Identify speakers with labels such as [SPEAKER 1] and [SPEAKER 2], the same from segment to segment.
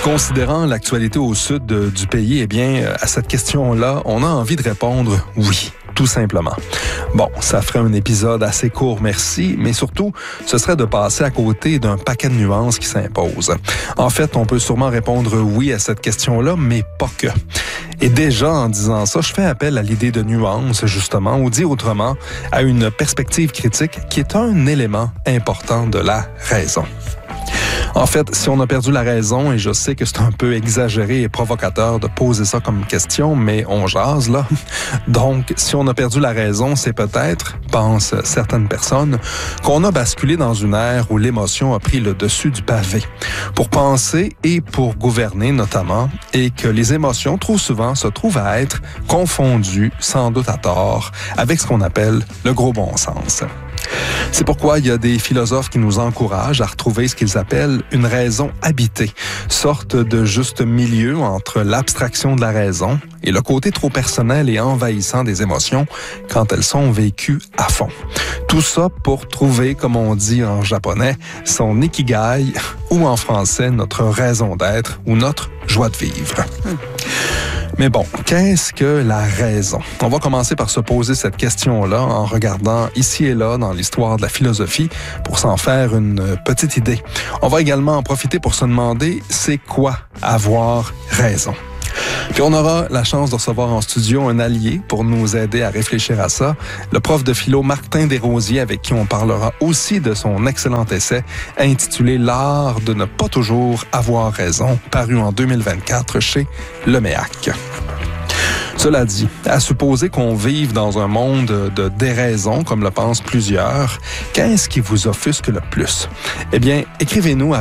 [SPEAKER 1] Considérant l'actualité au sud du pays, eh bien, à cette question-là, on a envie de répondre oui, tout simplement. Bon, ça ferait un épisode assez court, merci, mais surtout, ce serait de passer à côté d'un paquet de nuances qui s'imposent. En fait, on peut sûrement répondre oui à cette question-là, mais pas que. Et déjà, en disant ça, je fais appel à l'idée de nuance, justement, ou dit autrement, à une perspective critique qui est un élément important de la raison. En fait, si on a perdu la raison, et je sais que c'est un peu exagéré et provocateur de poser ça comme question, mais on jase, là. Donc, si on a perdu la raison, c'est peut-être, pensent certaines personnes, qu'on a basculé dans une ère où l'émotion a pris le dessus du pavé. Pour penser et pour gouverner, notamment, et que les émotions, trop souvent, se trouvent à être confondues, sans doute à tort, avec ce qu'on appelle le gros bon sens. C'est pourquoi il y a des philosophes qui nous encouragent à retrouver ce qu'ils appellent une raison habitée, sorte de juste milieu entre l'abstraction de la raison et le côté trop personnel et envahissant des émotions quand elles sont vécues à fond. Tout ça pour trouver, comme on dit en japonais, son ikigai ou en français notre raison d'être ou notre joie de vivre. Mais bon, qu'est-ce que la raison? On va commencer par se poser cette question-là en regardant ici et là dans l'histoire de la philosophie pour s'en faire une petite idée. On va également en profiter pour se demander c'est quoi avoir raison? Puis on aura la chance de recevoir en studio un allié pour nous aider à réfléchir à ça, le prof de philo Martin Desrosiers, avec qui on parlera aussi de son excellent essai intitulé « L'art de ne pas toujours avoir raison », paru en 2024 chez Leméac. Cela dit, à supposer qu'on vive dans un monde de déraison, comme le pensent plusieurs, qu'est-ce qui vous offusque le plus? Eh bien, écrivez-nous à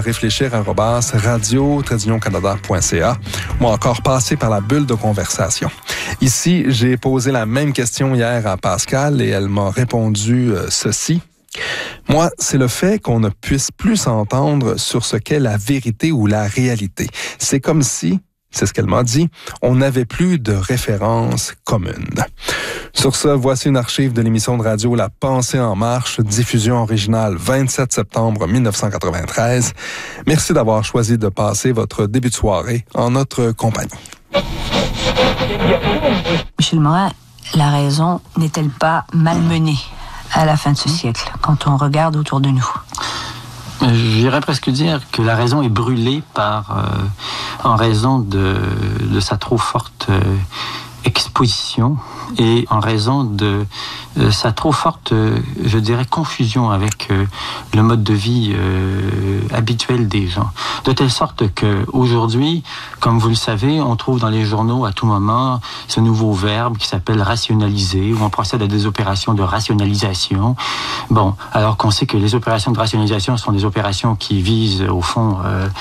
[SPEAKER 1] réfléchir@radio-canada.ca ou encore passez par la bulle de conversation. Ici, j'ai posé la même question hier à Pascal et elle m'a répondu ceci. Moi, c'est le fait qu'on ne puisse plus s'entendre sur ce qu'est la vérité ou la réalité. C'est comme si... C'est ce qu'elle m'a dit. On n'avait plus de référence commune. Sur ce, voici une archive de l'émission de radio La Pensée en marche, diffusion originale 27 septembre 1993. Merci d'avoir choisi de passer votre début de soirée en notre compagnie.
[SPEAKER 2] Michel Morin, la raison n'est-elle pas malmenée à la fin de ce siècle, quand on regarde autour de nous?
[SPEAKER 3] J'irais presque dire que la raison est brûlée en raison de sa trop forte exposition et en raison de sa trop forte, je dirais, confusion avec le mode de vie habituel des gens. De telle sorte qu'aujourd'hui, comme vous le savez, on trouve dans les journaux à tout moment ce nouveau verbe qui s'appelle rationaliser, où on procède à des opérations de rationalisation. Bon, alors qu'on sait que les opérations de rationalisation sont des opérations qui visent, au fond,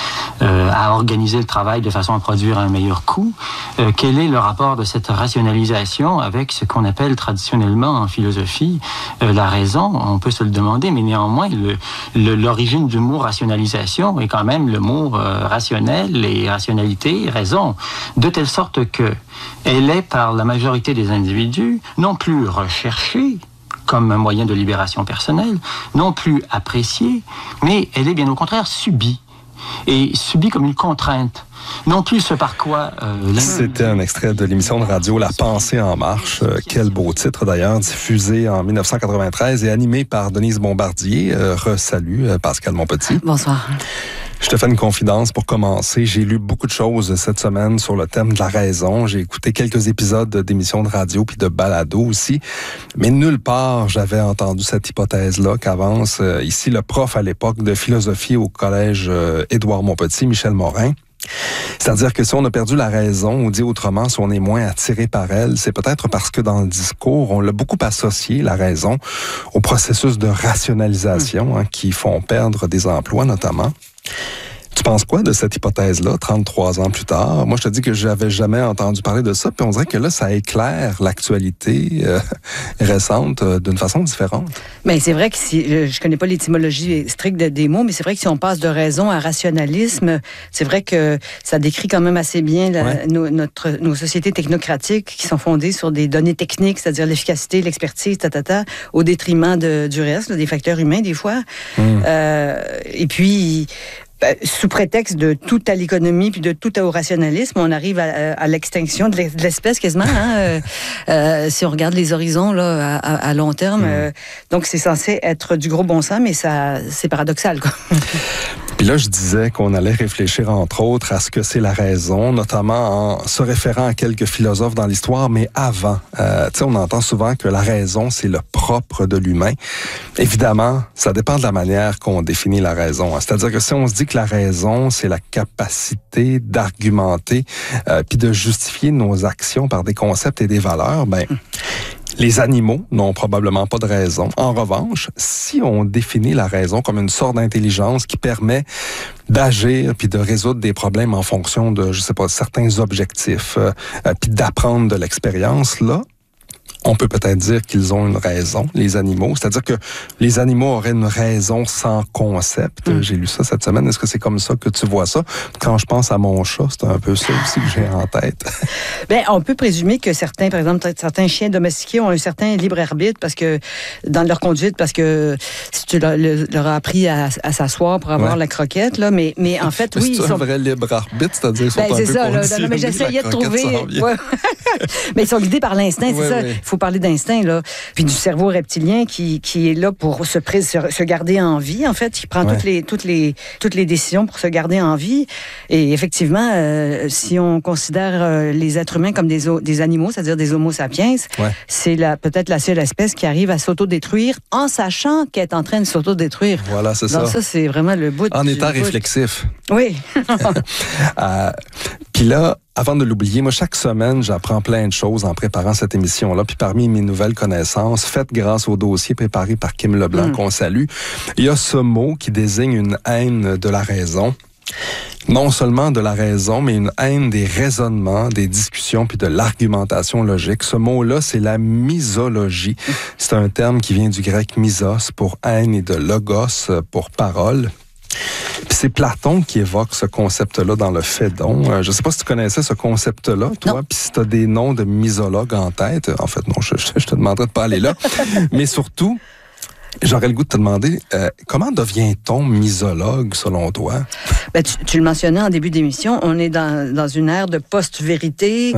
[SPEAKER 3] à organiser le travail de façon à produire un meilleur coût. Quel est le rapport de cette rationalisation avec ce qu'on appelle traditionnellement en philosophie la raison? On peut se le demander, mais néanmoins, l'origine du mot rationalisation est quand même le mot rationnel et rationalité, raison, de telle sorte que elle est par la majorité des individus non plus recherchée comme un moyen de libération personnelle, non plus appréciée, mais elle est bien au contraire subie, et subie comme une contrainte. Non plus ce par quoi...
[SPEAKER 1] C'était un extrait de l'émission de radio La Pensée en marche. Quel beau titre d'ailleurs, diffusé en 1993 et animé par Denise Bombardier. Salut Pascal Monpetit.
[SPEAKER 2] Bonsoir.
[SPEAKER 1] Je te fais une confidence pour commencer. J'ai lu beaucoup de choses cette semaine sur le thème de la raison. J'ai écouté quelques épisodes d'émissions de radio puis de balado aussi. Mais nulle part, j'avais entendu cette hypothèse-là qu'avance ici le prof à l'époque de philosophie au collège Édouard Montpetit, Michel Morin. C'est-à-dire que si on a perdu la raison, ou dit autrement, si on est moins attiré par elle, c'est peut-être parce que dans le discours, on l'a beaucoup associé, la raison, au processus de rationalisation qui font perdre des emplois notamment. Tu penses quoi de cette hypothèse-là, 33 ans plus tard? Moi, je te dis que j'avais jamais entendu parler de ça, puis on dirait que là, ça éclaire l'actualité récente d'une façon différente.
[SPEAKER 4] Mais c'est vrai que je connais pas l'étymologie stricte des mots, mais c'est vrai que si on passe de raison à rationalisme, c'est vrai que ça décrit quand même assez bien nos sociétés technocratiques qui sont fondées sur des données techniques, c'est-à-dire l'efficacité, l'expertise, au détriment du reste, des facteurs humains des fois. Et puis... sous prétexte de tout à l'économie puis de tout au rationalisme, on arrive à l'extinction de l'espèce quasiment. Si on regarde les horizons là, à long terme, donc c'est censé être du gros bon sens, mais c'est paradoxal, quoi.
[SPEAKER 1] Puis là, je disais qu'on allait réfléchir, entre autres, à ce que c'est la raison, notamment en se référant à quelques philosophes dans l'histoire, mais avant. Tu sais, on entend souvent que la raison, c'est le propre de l'humain. Évidemment, ça dépend de la manière qu'on définit la raison. C'est-à-dire que si on se dit que la raison, c'est la capacité d'argumenter puis de justifier nos actions par des concepts et des valeurs, ben... Les animaux n'ont probablement pas de raison. En revanche, si on définit la raison comme une sorte d'intelligence qui permet d'agir puis de résoudre des problèmes en fonction de, je sais pas, certains objectifs, puis d'apprendre de l'expérience, là, on peut peut-être dire qu'ils ont une raison, les animaux. C'est-à-dire que les animaux auraient une raison sans concept. J'ai lu ça cette semaine. Est-ce que c'est comme ça que tu vois ça? Quand je pense à mon chat, c'est un peu ça aussi que j'ai en tête.
[SPEAKER 4] Bien, on peut présumer que certains, par exemple, certains chiens domestiqués ont un certain libre arbitre parce que, dans leur conduite, parce que si tu leur as appris à s'asseoir pour avoir la croquette, là, mais en fait, oui.
[SPEAKER 1] C'est un vrai libre arbitre, c'est-à-dire qu'ils sont un peu conditionnés.
[SPEAKER 4] Non, mais j'essayais de trouver. Mais ils sont guidés par l'instinct, c'est ça. Il faut parler d'instinct, là. Puis du cerveau reptilien qui est là pour se garder en vie, en fait. Il prend toutes les décisions pour se garder en vie. Et effectivement, si on considère les êtres humains comme des animaux, c'est-à-dire des homo sapiens, c'est peut-être la seule espèce qui arrive à s'autodétruire en sachant qu'elle est en train de s'autodétruire.
[SPEAKER 1] Voilà, c'est ça.
[SPEAKER 4] Donc ça, c'est vraiment le bout.
[SPEAKER 1] En état réflexif.
[SPEAKER 4] Oui.
[SPEAKER 1] Puis là, avant de l'oublier, moi, chaque semaine, j'apprends plein de choses en préparant cette émission-là. Puis parmi mes nouvelles connaissances, faites grâce au dossier préparé par Kim Leblanc, qu'on salue, il y a ce mot qui désigne une haine de la raison. Non seulement de la raison, mais une haine des raisonnements, des discussions, puis de l'argumentation logique. Ce mot-là, c'est la misologie. C'est un terme qui vient du grec misos pour haine et de logos pour parole. Puis c'est Platon qui évoque ce concept-là dans le Phédon. Je ne sais pas si tu connaissais ce concept-là, toi, puis si tu as des noms de misologues en tête. En fait, non, je te demanderais de pas aller là. Mais surtout, j'aurais le goût de te demander, comment devient-on misologue, selon toi?
[SPEAKER 4] Ben, tu le mentionnais en début d'émission, on est dans une ère de post-vérité,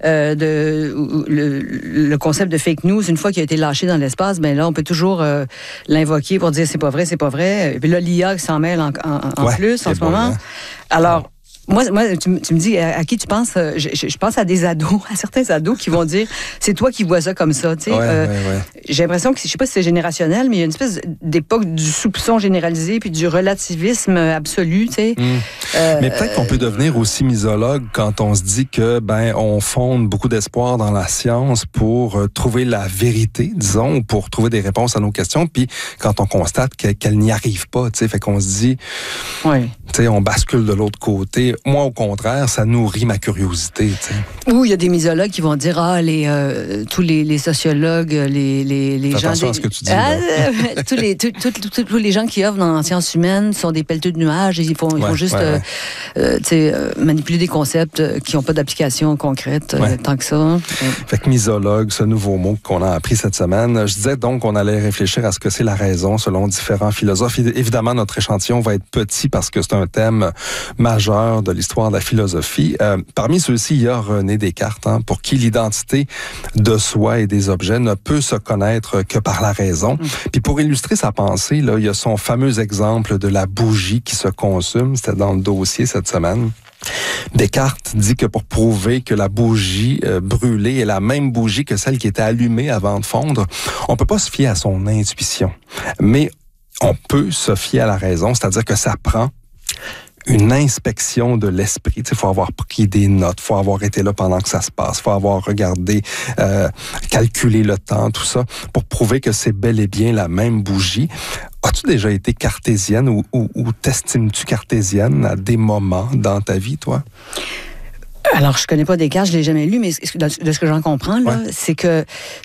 [SPEAKER 4] le concept de fake news, une fois qu'il a été lâché dans l'espace, ben là, on peut toujours l'invoquer pour dire c'est pas vrai. Et puis là, l'IA s'en mêle en plus en ce moment. Alors, moi, tu me dis, à qui tu penses? Je pense à des ados, à certains ados qui vont dire, c'est toi qui vois ça comme ça. Tu sais, j'ai l'impression que, je sais pas si c'est générationnel, mais il y a une espèce d'époque du soupçon généralisé puis du relativisme absolu. Tu sais.
[SPEAKER 1] Mais peut-être qu'on peut devenir aussi misologue quand on se dit que, on fonde beaucoup d'espoir dans la science pour trouver la vérité, disons, ou pour trouver des réponses à nos questions. Puis quand on constate qu'elle n'y arrive pas, tu sais, fait qu'on se dit, tu sais, on bascule de l'autre côté. Moi, au contraire, ça nourrit ma curiosité. T'sais.
[SPEAKER 4] Ou il y a des misologues qui vont dire tous les sociologues, les
[SPEAKER 1] Fais
[SPEAKER 4] gens...
[SPEAKER 1] attention à ce que tu dis.
[SPEAKER 4] Tous les gens qui œuvrent dans les sciences humaines sont des pelleteux de nuages. Ils font juste manipuler des concepts qui n'ont pas d'application concrète tant que ça.
[SPEAKER 1] Fait que misologue, ce nouveau mot qu'on a appris cette semaine. Je disais donc qu'on allait réfléchir à ce que c'est la raison selon différents philosophes. Évidemment, notre échantillon va être petit parce que c'est un thème majeur de l'histoire de la philosophie. Parmi ceux-ci, il y a René Descartes, pour qui l'identité de soi et des objets ne peut se connaître que par la raison. Puis pour illustrer sa pensée, là, il y a son fameux exemple de la bougie qui se consume. C'était dans le dossier cette semaine. Descartes dit que pour prouver que la bougie brûlée est la même bougie que celle qui était allumée avant de fondre, on peut pas se fier à son intuition. Mais on peut se fier à la raison, c'est-à-dire que ça prend une inspection de l'esprit. Il faut avoir pris des notes, il faut avoir été là pendant que ça se passe, il faut avoir regardé, calculé le temps, tout ça, pour prouver que c'est bel et bien la même bougie. As-tu déjà été cartésienne ou t'estimes-tu cartésienne à des moments dans ta vie, toi?
[SPEAKER 4] Alors, je connais pas Descartes, je l'ai jamais lu, mais de ce que j'en comprends, là, c'est que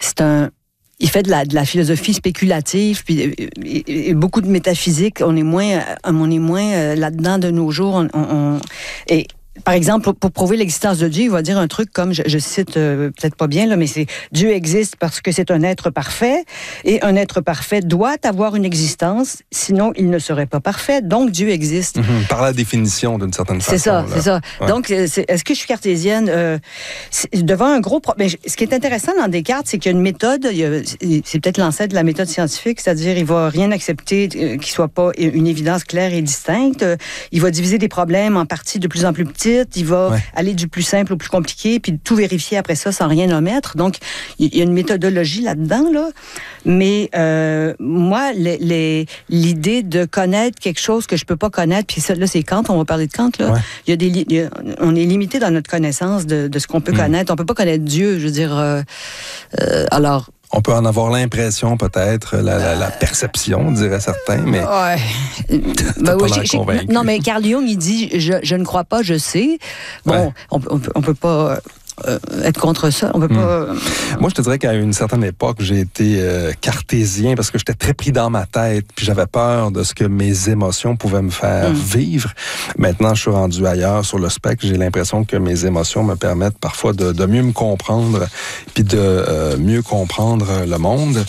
[SPEAKER 4] il fait de la philosophie spéculative, puis et beaucoup de métaphysique. On est moins là-dedans de nos jours. Et par exemple, pour prouver l'existence de Dieu, il va dire un truc comme, je cite peut-être pas bien, là, mais c'est « Dieu existe parce que c'est un être parfait, et un être parfait doit avoir une existence, sinon il ne serait pas parfait, donc Dieu existe. »
[SPEAKER 1] Par la définition, d'une certaine façon.
[SPEAKER 4] C'est ça.
[SPEAKER 1] Ouais.
[SPEAKER 4] Donc, est-ce que je suis cartésienne? Devant un gros problème. Ce qui est intéressant dans Descartes, c'est qu'il y a une méthode, c'est peut-être l'ancêtre de la méthode scientifique, c'est-à-dire il va rien accepter qui soit pas une évidence claire et distincte. Il va diviser des problèmes en parties de plus en plus petites. Il va aller du plus simple au plus compliqué, puis tout vérifier après ça sans rien omettre. Donc, il y a une méthodologie là-dedans, là. Mais moi, l'idée de connaître quelque chose que je peux pas connaître, puis ça, là, c'est Kant, on va parler de Kant, là. Ouais. On est limité dans notre connaissance de ce qu'on peut connaître. On peut pas connaître Dieu, je veux dire. Alors...
[SPEAKER 1] On peut en avoir l'impression, peut-être, la perception, diraient certains, mais...
[SPEAKER 4] Ouais. Non, mais Carl Jung, il dit « je ne crois pas, je sais ». Bon, on peut pas... être contre ça. On peut pas...
[SPEAKER 1] Moi, je te dirais qu'à une certaine époque, j'ai été cartésien parce que j'étais très pris dans ma tête, puis j'avais peur de ce que mes émotions pouvaient me faire vivre. Maintenant, je suis rendu ailleurs sur le spectre. J'ai l'impression que mes émotions me permettent parfois de mieux me comprendre, puis de mieux comprendre le monde.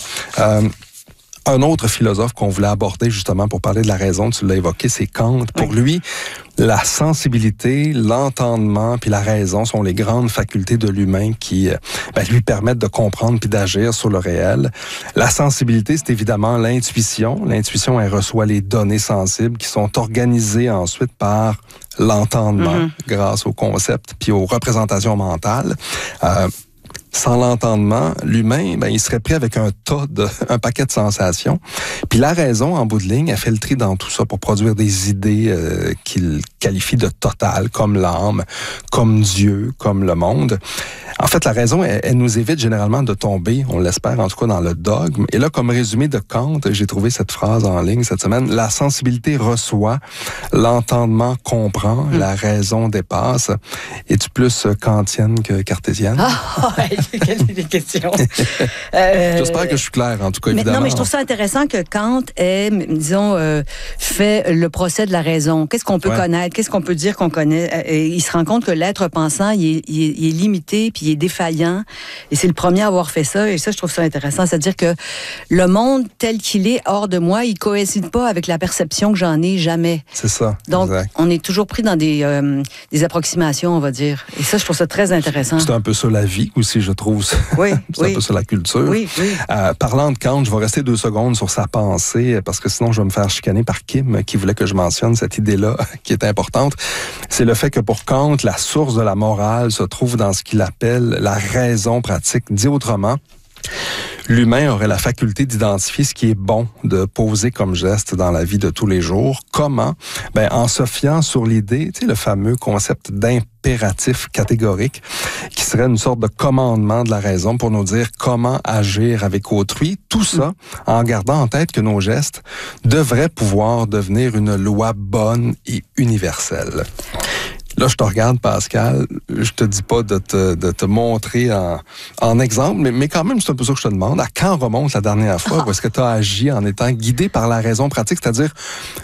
[SPEAKER 1] Un autre philosophe qu'on voulait aborder justement pour parler de la raison, tu l'as évoqué, c'est Kant. Pour lui, la sensibilité, l'entendement puis la raison sont les grandes facultés de l'humain qui lui permettent de comprendre puis d'agir sur le réel. La sensibilité, c'est évidemment l'intuition. L'intuition, elle reçoit les données sensibles qui sont organisées ensuite par l'entendement grâce au concept puis aux représentations mentales. Sans l'entendement, l'humain, il serait pris avec un paquet de sensations. Puis la raison, en bout de ligne, elle fait le tri dans tout ça pour produire des idées qu'il qualifie de totales, comme l'âme, comme Dieu, comme le monde. En fait, la raison, elle nous évite généralement de tomber, on l'espère en tout cas, dans le dogme. Et là, comme résumé de Kant, j'ai trouvé cette phrase en ligne cette semaine, la sensibilité reçoit, l'entendement comprend, la raison dépasse. Es-tu plus kantienne que cartésienne?
[SPEAKER 4] Quelle question.
[SPEAKER 1] J'espère que je suis clair, en tout cas, évidemment.
[SPEAKER 4] Non, mais je trouve ça intéressant que Kant ait, disons, fait le procès de la raison. Qu'est-ce qu'on peut connaître? Qu'est-ce qu'on peut dire qu'on connaît? Et il se rend compte que l'être pensant, il est limité, puis il est défaillant. Et c'est le premier à avoir fait ça. Et ça, je trouve ça intéressant. C'est-à-dire que le monde tel qu'il est hors de moi, il coïncide pas avec la perception que j'en ai jamais.
[SPEAKER 1] C'est ça.
[SPEAKER 4] Donc,
[SPEAKER 1] exact.
[SPEAKER 4] On est toujours pris dans des approximations, on va dire. Et ça, je trouve ça très intéressant.
[SPEAKER 1] C'est un peu ça la vie aussi, je trouve.
[SPEAKER 4] Oui,
[SPEAKER 1] c'est un peu ça la culture.
[SPEAKER 4] Oui.
[SPEAKER 1] Parlant de Kant, je vais rester 2 secondes sur sa pensée, parce que sinon je vais me faire chicaner par Kim, qui voulait que je mentionne cette idée-là, qui est importante. C'est le fait que pour Kant, la source de la morale se trouve dans ce qu'il appelle la raison pratique. Dit autrement, l'humain aurait la faculté d'identifier ce qui est bon de poser comme geste dans la vie de tous les jours. Comment? En se fiant sur l'idée, tu sais, le fameux concept d'impératif catégorique, qui serait une sorte de commandement de la raison pour nous dire comment agir avec autrui. Tout ça en gardant en tête que nos gestes devraient pouvoir devenir une loi bonne et universelle. Là, je te regarde, Pascal, je te dis pas de te montrer en exemple, mais quand même, c'est un peu ça que je te demande. À quand remonte la dernière fois où est-ce que tu as agi en étant guidé par la raison pratique, c'est-à-dire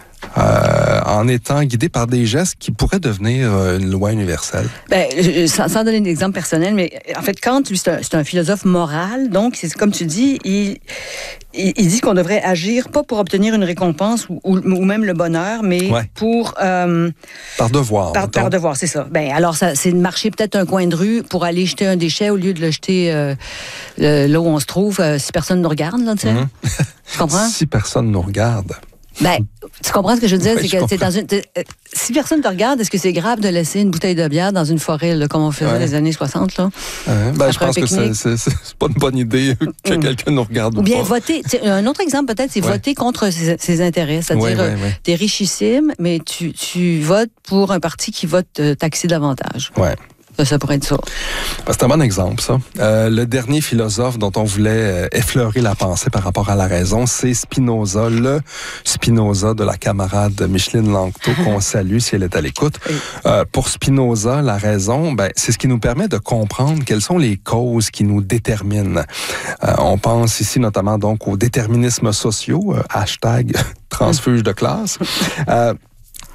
[SPEAKER 1] en étant guidé par des gestes qui pourraient devenir une loi universelle?
[SPEAKER 4] Sans donner d'exemple personnel, mais en fait, Kant, lui, c'est un philosophe moral, donc, c'est comme tu dis, il dit qu'on devrait agir pas pour obtenir une récompense ou même le bonheur, mais pour...
[SPEAKER 1] par devoir.
[SPEAKER 4] Par devoir, c'est ça. Alors, c'est de marcher peut-être un coin de rue pour aller jeter un déchet au lieu de le jeter là où on se trouve, si personne nous regarde, là, tu sais. Tu comprends?
[SPEAKER 1] Si personne nous regarde.
[SPEAKER 4] Tu comprends ce que je veux dire? C'est que t'es dans si personne te regarde, est-ce que c'est grave de laisser une bouteille de bière dans une forêt, là, comme on faisait dans les années 60? Là,
[SPEAKER 1] je pense que c'est pas une bonne idée que quelqu'un nous regarde ou
[SPEAKER 4] bien
[SPEAKER 1] pas.
[SPEAKER 4] Voter. Un autre exemple, peut-être, c'est voter contre ses intérêts. C'est-à-dire, t'es richissime, mais tu votes pour un parti qui va te taxer davantage.
[SPEAKER 1] Ouais.
[SPEAKER 4] Ça pourrait être ça.
[SPEAKER 1] C'est un bon exemple, ça. Le dernier philosophe dont on voulait effleurer la pensée par rapport à la raison, c'est Spinoza, le Spinoza de la camarade Micheline Langto, qu'on salue si elle est à l'écoute. Pour Spinoza, la raison, c'est ce qui nous permet de comprendre quelles sont les causes qui nous déterminent. On pense ici notamment donc aux déterminismes sociaux, #transfuge de classe.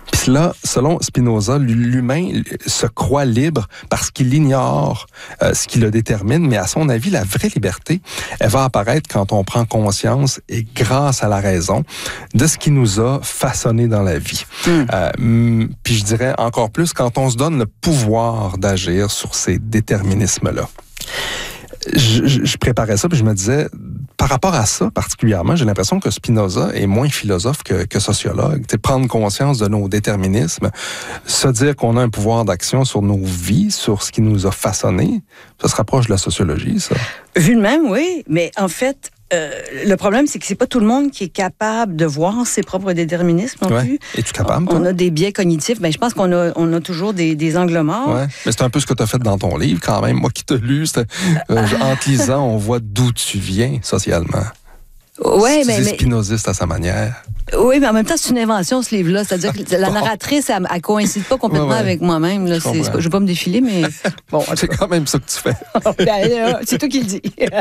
[SPEAKER 1] Puis là, selon Spinoza, l'humain se croit libre parce qu'il ignore ce qui le détermine, mais à son avis, la vraie liberté, elle va apparaître quand on prend conscience, et grâce à la raison, de ce qui nous a façonné dans la vie. Puis je dirais encore plus quand on se donne le pouvoir d'agir sur ces déterminismes-là. Je préparais ça, puis je me disais, par rapport à ça particulièrement, j'ai l'impression que Spinoza est moins philosophe que sociologue. T'sais, prendre conscience de nos déterminismes, se dire qu'on a un pouvoir d'action sur nos vies, sur ce qui nous a façonnés, ça se rapproche de la sociologie, ça.
[SPEAKER 4] Vu de même, oui, mais en fait, le problème, c'est que c'est pas tout le monde qui est capable de voir ses propres déterminismes non plus.
[SPEAKER 1] Es-tu capable, toi?
[SPEAKER 4] On a des biais cognitifs. Ben, je pense qu'on a toujours des angles morts.
[SPEAKER 1] Ouais. Mais c'est un peu ce que tu as fait dans ton livre, quand même. Moi qui te lu, en te lisant, on voit d'où tu viens socialement.
[SPEAKER 4] Ouais,
[SPEAKER 1] mais spinoziste à sa manière.
[SPEAKER 4] Oui, mais en même temps, c'est une invention, ce livre-là. C'est-à-dire que la narratrice, elle coïncide pas complètement avec moi-même. Là. Je ne vais pas me défiler, mais bon.
[SPEAKER 1] C'est quand même ça que tu fais.
[SPEAKER 4] C'est toi qui le dis.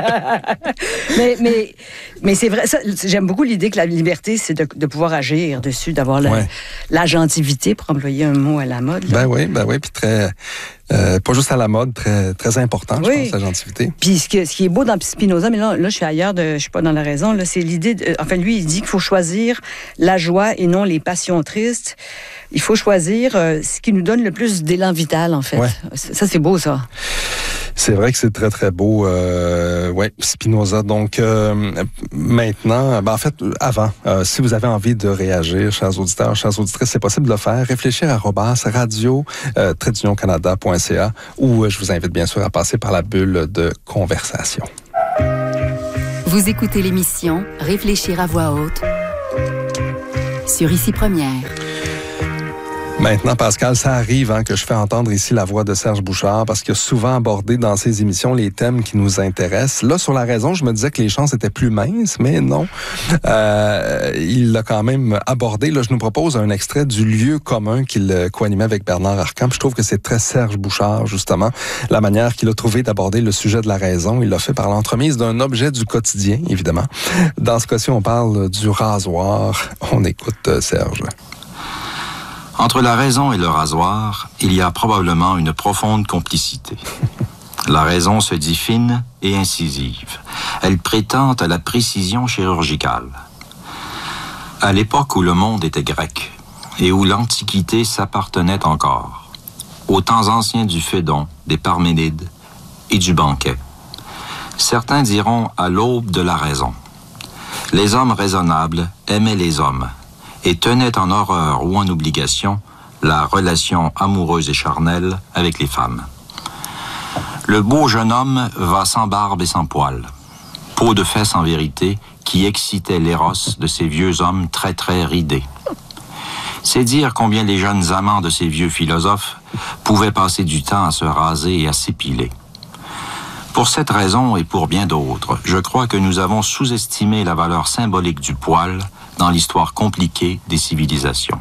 [SPEAKER 4] mais c'est vrai, ça, j'aime beaucoup l'idée que la liberté, c'est de pouvoir agir dessus, d'avoir l'agentivité, pour employer un mot à la mode. Là.
[SPEAKER 1] Ben oui, puis très... pas juste à la mode, très, très important, je pense, l'agentivité.
[SPEAKER 4] Puis ce qui est beau dans Spinoza, mais là je suis ailleurs, je suis pas dans la raison, là, c'est l'idée, enfin lui, il dit qu'il faut choisir la joie et non les passions tristes. Il faut choisir ce qui nous donne le plus d'élan vital, en fait. Ouais. Ça, c'est beau, ça.
[SPEAKER 1] C'est vrai que c'est très, très beau. Spinoza. Donc, maintenant, en fait, avant, si vous avez envie de réagir, chers auditeurs, chères auditrices, c'est possible de le faire. Réfléchir à radio-canada.ca ou je vous invite bien sûr à passer par la bulle de conversation.
[SPEAKER 5] Vous écoutez l'émission Réfléchir à voix haute sur Ici Première.
[SPEAKER 1] Maintenant, Pascal, ça arrive que je fais entendre ici la voix de Serge Bouchard parce qu'il a souvent abordé dans ses émissions les thèmes qui nous intéressent. Là, sur la raison, je me disais que les chances étaient plus minces, mais non. Il l'a quand même abordé. Là, je nous propose un extrait du lieu commun qu'il co-animait avec Bernard Arcan. Je trouve que c'est très Serge Bouchard, justement, la manière qu'il a trouvé d'aborder le sujet de la raison. Il l'a fait par l'entremise d'un objet du quotidien, évidemment. Dans ce cas-ci, on parle du rasoir. On écoute Serge.
[SPEAKER 6] Entre la raison et le rasoir, il y a probablement une profonde complicité. La raison se dit fine et incisive. Elle prétend à la précision chirurgicale. À l'époque où le monde était grec et où l'Antiquité s'appartenait encore, aux temps anciens du Phédon, des Parménides et du banquet, certains diront à l'aube de la raison. Les hommes raisonnables aimaient les hommes et tenait en horreur ou en obligation la relation amoureuse et charnelle avec les femmes. Le beau jeune homme va sans barbe et sans poils, peau de fesse en vérité, qui excitait l'éros de ces vieux hommes très très ridés. C'est dire combien les jeunes amants de ces vieux philosophes pouvaient passer du temps à se raser et à s'épiler. Pour cette raison et pour bien d'autres, je crois que nous avons sous-estimé la valeur symbolique du poil dans l'histoire compliquée des civilisations.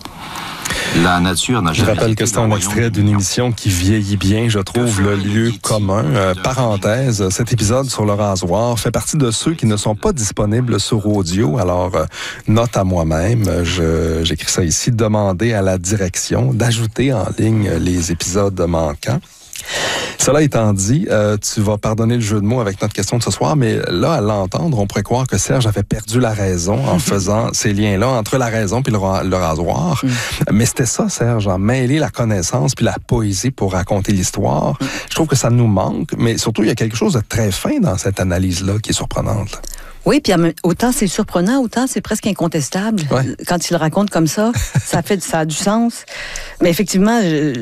[SPEAKER 6] La nature n'a jamais...
[SPEAKER 1] Je rappelle que c'est un extrait d'une émission qui vieillit bien, je trouve, le lieu commun. Parenthèse, cet épisode sur le rasoir fait partie de ceux qui ne sont pas disponibles sur audio. Alors, note à moi-même, j'écris ça ici, demander à la direction d'ajouter en ligne les épisodes manquants. Cela étant dit, tu vas pardonner le jeu de mots avec notre question de ce soir, mais là, à l'entendre, on pourrait croire que Serge avait perdu la raison en faisant ces liens-là entre la raison puis le rasoir. Mais c'était ça, Serge, mêler la connaissance puis la poésie pour raconter l'histoire. Je trouve que ça nous manque, mais surtout, il y a quelque chose de très fin dans cette analyse-là qui est surprenante.
[SPEAKER 4] Oui, puis autant c'est surprenant, autant c'est presque incontestable. Ouais. Quand il le raconte comme ça, ça a du sens. Mais effectivement,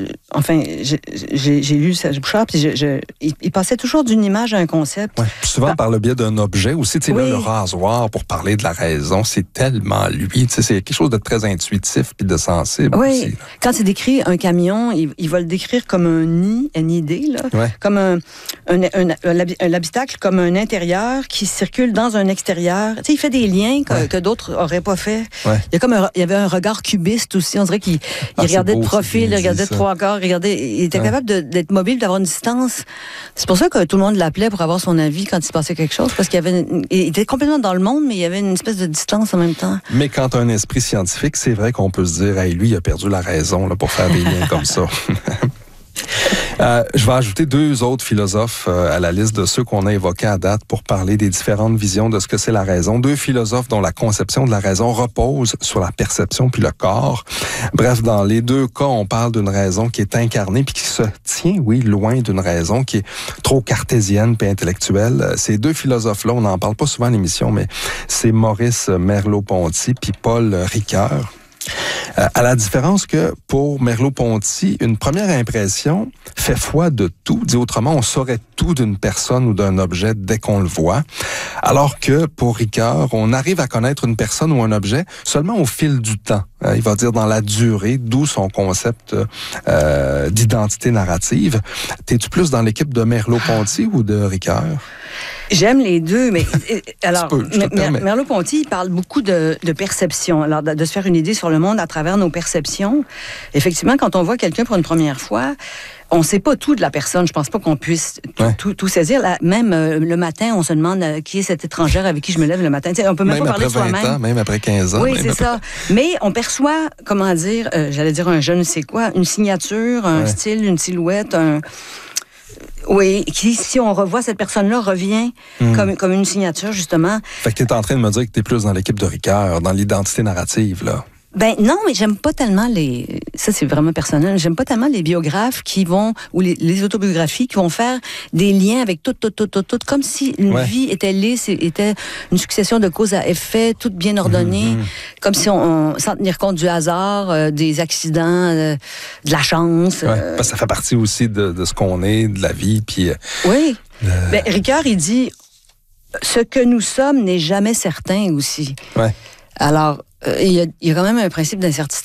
[SPEAKER 4] j'ai lu Serge Bouchard, puis il passait toujours d'une image à un concept.
[SPEAKER 1] Ouais. Souvent par le biais d'un objet aussi. Tu sais, là, le rasoir, pour parler de la raison, c'est tellement lui. Tu sais, c'est quelque chose de très intuitif puis de sensible aussi. Là.
[SPEAKER 4] Quand il décrit un camion, il va le décrire comme un nid, une idée, là, comme l'habitacle, comme un intérieur qui circule dans un extérieur. Tu sais, il fait des liens que d'autres n'auraient pas fait. Ouais. Il y avait un regard cubiste aussi. On dirait qu'il regardait de profil, il regardait de trois quarts, il était capable d'être mobile, d'avoir une distance. C'est pour ça que tout le monde l'appelait pour avoir son avis quand il se passait quelque chose, parce il était complètement dans le monde, mais il y avait une espèce de distance en même temps.
[SPEAKER 1] Mais quand tu as un esprit scientifique, c'est vrai qu'on peut se dire, hey, lui, il a perdu la raison là, pour faire des liens comme ça. Je vais ajouter 2 autres philosophes à la liste de ceux qu'on a évoqués à date pour parler des différentes visions de ce que c'est la raison. 2 philosophes dont la conception de la raison repose sur la perception puis le corps. Bref, dans les 2 cas, on parle d'une raison qui est incarnée puis qui se tient, oui, loin d'une raison qui est trop cartésienne puis intellectuelle. Ces 2 philosophes-là, on n'en parle pas souvent à l'émission, mais c'est Maurice Merleau-Ponty puis Paul Ricoeur. À la différence que pour Merleau-Ponty, une première impression fait foi de tout. Dit autrement, on saurait tout d'une personne ou d'un objet dès qu'on le voit. Alors que pour Ricoeur, on arrive à connaître une personne ou un objet seulement au fil du temps. Il va dire dans la durée, d'où son concept d'identité narrative. T'es-tu plus dans l'équipe de Merleau-Ponty ou de Ricoeur?
[SPEAKER 4] J'aime les 2, mais alors
[SPEAKER 1] Merleau-Ponty
[SPEAKER 4] il parle beaucoup de perception, alors de se faire une idée sur le monde à travers nos perceptions. Effectivement, quand on voit quelqu'un pour une première fois, on ne sait pas tout de la personne. Je pense pas qu'on puisse tout saisir. Là, même le matin, on se demande qui est cette étrangère avec qui je me lève le matin. T'sais, on peut même pas parler de soi-même.
[SPEAKER 1] Même après 20 ans, même après 15 ans.
[SPEAKER 4] Oui, c'est ça. Mais on perçoit, comment dire, j'allais dire un je ne sais quoi, une signature, un style, une silhouette, oui, qui, si on revoit cette personne-là, revient comme une signature, justement.
[SPEAKER 1] Fait que t'es en train de me dire que t'es plus dans l'équipe de Ricoeur, dans l'identité narrative, là.
[SPEAKER 4] Ben non, mais j'aime pas tellement ça c'est vraiment personnel, j'aime pas tellement les biographes qui vont, ou les autobiographies qui vont faire des liens avec tout, comme si une vie était lisse, était une succession de causes à effet, toute bien ordonnée, comme si on sans tenir compte du hasard, des accidents, de la chance.
[SPEAKER 1] Parce que ça fait partie aussi de ce qu'on est, de la vie, puis...
[SPEAKER 4] Oui. Ben, Ricoeur, il dit, ce que nous sommes n'est jamais certain aussi.
[SPEAKER 1] Ouais.
[SPEAKER 4] Alors, il y a quand même un principe d'incertitude